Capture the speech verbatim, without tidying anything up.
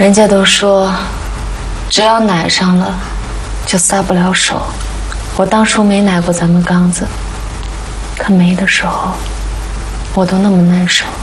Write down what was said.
人家都说，只要奶上了，就撒不了手。我当初没奶过咱们刚子，可没的时候，我都那么难受。